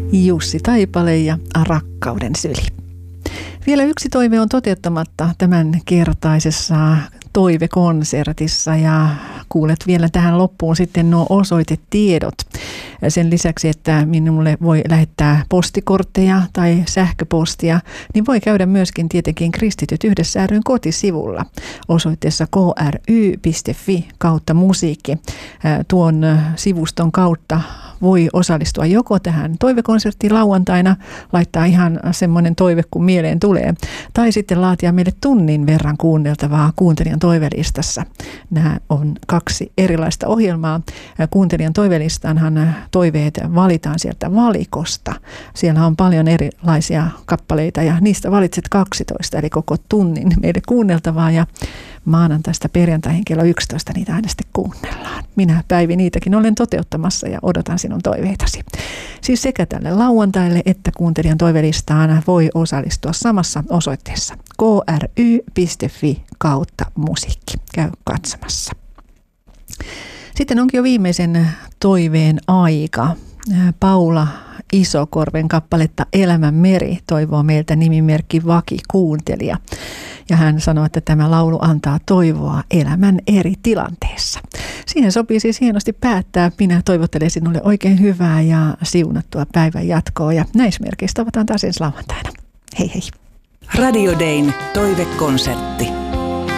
Jussi Taipale ja Rakkauden syli. Vielä yksi toive on toteuttamatta tämän kertaisessa toivekonsertissa ja kuulet vielä tähän loppuun sitten nuo osoitetiedot. Sen lisäksi, että minulle voi lähettää postikortteja tai sähköpostia, niin voi käydä myöskin tietenkin Kristityt yhdessä ry:n kotisivulla osoitteessa kry.fi/musiikki. Tuon sivuston kautta voi osallistua joko tähän toivekonserttiin lauantaina, laittaa ihan semmoinen toive, kun mieleen tulee, tai sitten laatia meille tunnin verran kuunneltavaa kuuntelijan toivelistassa. Nämä on 2 erilaista ohjelmaa. Kuuntelijan toivelistanhan toiveet valitaan sieltä valikosta. Siellä on paljon erilaisia kappaleita ja niistä valitset 12, eli koko tunnin meille kuunneltavaa ja maanantaista perjantaihin kello 11 niitä aina sitten kuunnellaan. Minä Päivi niitäkin olen toteuttamassa ja odotan sinun toiveitasi. Siis sekä tälle lauantaille että kuuntelijan toivelistaan voi osallistua samassa osoitteessa kry.fi/musiikki. Käy katsomassa. Sitten onkin jo viimeisen toiveen aika. Paula Isokorven kappaletta Elämän meri toivoo meiltä nimimerkki Vaki kuuntelija. Ja hän sanoo, että tämä laulu antaa toivoa elämän eri tilanteessa. Siihen sopii siis hienosti päättää. Minä toivottelen sinulle oikein hyvää ja siunattua päivän jatkoa. Ja näissä merkeissä tavataan taas ensi lauantaina. Hei hei. Radio Dayn toivekonsertti.